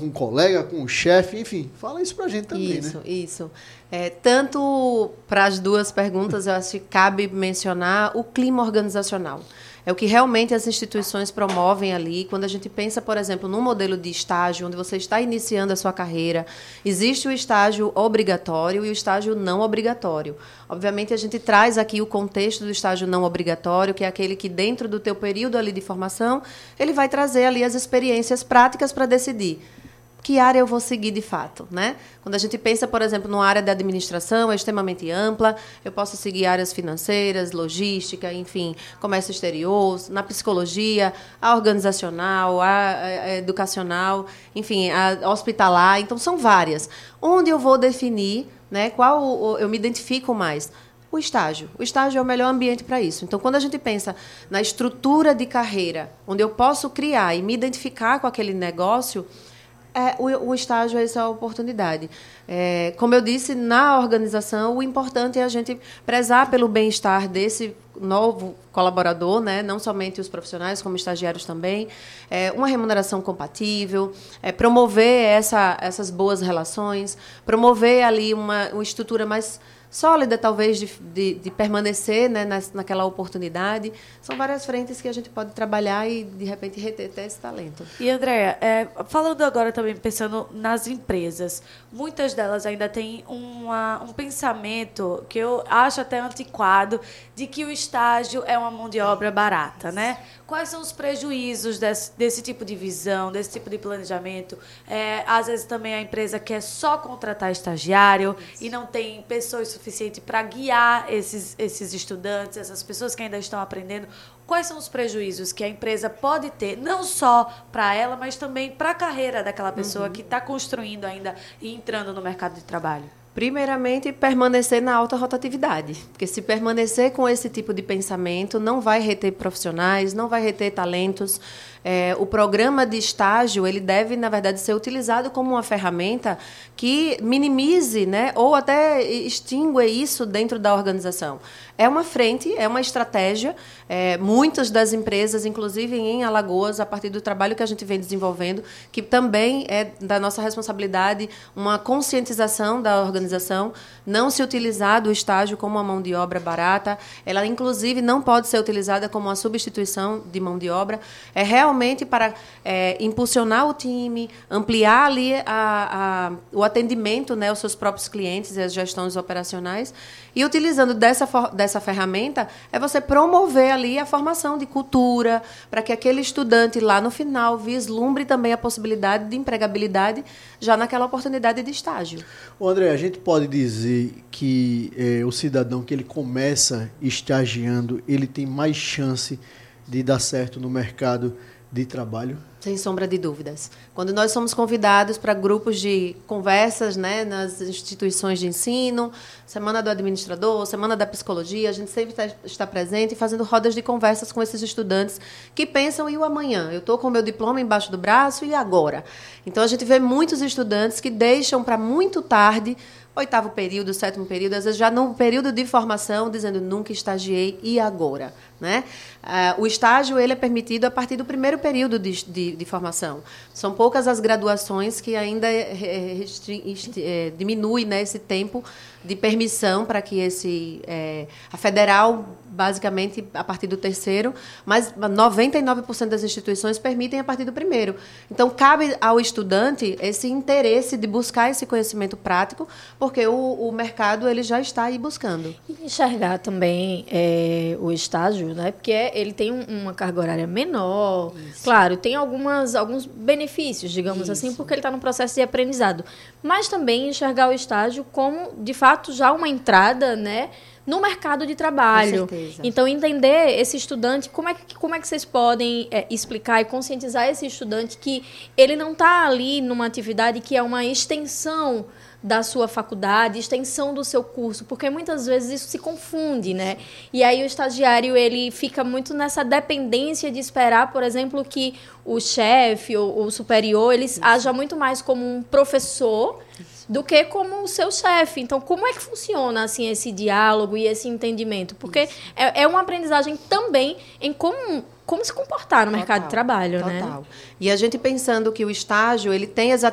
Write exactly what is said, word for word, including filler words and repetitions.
com um colega, com um chefe, enfim, fala isso para a gente também, isso, né? Isso, isso. É, tanto para as duas perguntas, eu acho que cabe mencionar o clima organizacional. É o que realmente as instituições promovem ali. Quando a gente pensa, por exemplo, num modelo de estágio, onde você está iniciando a sua carreira, existe o estágio obrigatório e o estágio não obrigatório. Obviamente, a gente traz aqui o contexto do estágio não obrigatório, que é aquele que, dentro do teu período ali de formação, ele vai trazer ali as experiências práticas para decidir que área eu vou seguir de fato, né? Quando a gente pensa, por exemplo, numa área da administração, é extremamente ampla, eu posso seguir áreas financeiras, logística, enfim, comércio exterior, na psicologia, a organizacional, a educacional, enfim, a hospitalar, então são várias. Onde eu vou definir, né, qual eu me identifico mais? O estágio. O estágio é o melhor ambiente para isso. Então, quando a gente pensa na estrutura de carreira, onde eu posso criar e me identificar com aquele negócio, É, o, o estágio é essa oportunidade. É, como eu disse, na organização, o importante é a gente prezar pelo bem-estar desse novo colaborador, né? Não somente os profissionais, como estagiários também. É, uma remuneração compatível, é, promover essa, essas boas relações, promover ali uma, uma estrutura mais sólida, talvez, de, de, de permanecer, né, na, naquela oportunidade. São várias frentes que a gente pode trabalhar e, de repente, reter até esse talento. E, Andréia, é, falando agora também, pensando nas empresas, muitas delas ainda têm uma, um pensamento que eu acho até antiquado, de que o estágio é uma mão de obra barata, né? Quais são os prejuízos desse, desse tipo de visão, desse tipo de planejamento? É, às vezes também a empresa quer só contratar estagiário e não tem pessoas suficientes para guiar esses, esses estudantes, essas pessoas que ainda estão aprendendo. Quais são os prejuízos que a empresa pode ter, não só para ela, mas também para a carreira daquela pessoa uhum. que está construindo ainda e entrando no mercado de trabalho? Primeiramente, permanecer na alta rotatividade, porque se permanecer com esse tipo de pensamento, não vai reter profissionais, não vai reter talentos. É, o programa de estágio, ele deve, na verdade, ser utilizado como uma ferramenta que minimize, né, ou até extingue isso dentro da organização. É uma frente, é uma estratégia. É, muitas das empresas, inclusive em Alagoas, a partir do trabalho que a gente vem desenvolvendo, que também é da nossa responsabilidade, uma conscientização da organização, não se utilizar do estágio como uma mão de obra barata. Ela, inclusive, não pode ser utilizada como uma substituição de mão de obra. É realmente para é, impulsionar o time, ampliar ali a, a, o atendimento, né, aos seus próprios clientes e as gestões operacionais. E utilizando dessa, dessa ferramenta, é você promover ali a formação de cultura, para que aquele estudante lá no final vislumbre também a possibilidade de empregabilidade já naquela oportunidade de estágio. Ô André, a gente pode dizer que é, o cidadão que ele começa estagiando, ele tem mais chance de dar certo no mercado de trabalho? Sem sombra de dúvidas. Quando nós somos convidados para grupos de conversas, né, nas instituições de ensino, Semana do Administrador, Semana da Psicologia, a gente sempre está presente fazendo rodas de conversas com esses estudantes que pensam, e o amanhã? Eu estou com o meu diploma embaixo do braço, e agora? Então, a gente vê muitos estudantes que deixam para muito tarde, oitavo período, sétimo período, às vezes já no período de formação, dizendo, nunca estagiei, e agora? Né? Uh, o estágio ele é permitido a partir do primeiro período de, de, de formação. São poucas as graduações que ainda é, é, diminui, né, esse tempo de permissão para que esse... É, a federal, basicamente, a partir do terceiro, mas noventa e nove por cento das instituições permitem a partir do primeiro. Então, cabe ao estudante esse interesse de buscar esse conhecimento prático, porque o, o mercado ele já está aí buscando. E enxergar também é, o estágio, né? Porque ele tem um, uma carga horária menor. Isso. Claro, tem algumas, alguns benefícios, digamos Isso. assim, porque ele está no processo de aprendizado. Mas também enxergar o estágio como, de fato, já uma entrada, né, no mercado de trabalho. Com certeza. Então, entender esse estudante, como é que, como é que vocês podem é, explicar e conscientizar esse estudante que ele não está ali numa atividade que é uma extensão da sua faculdade, extensão do seu curso, porque muitas vezes isso se confunde, né? E aí o estagiário, ele fica muito nessa dependência de esperar, por exemplo, que o chefe ou o superior, ele isso. haja muito mais como um professor isso. do que como o seu chefe. Então, como é que funciona, assim, esse diálogo e esse entendimento? Porque é, é uma aprendizagem também em como... como se comportar no mercado total, de trabalho, total. né? Total. E a gente pensando que o estágio, ele tem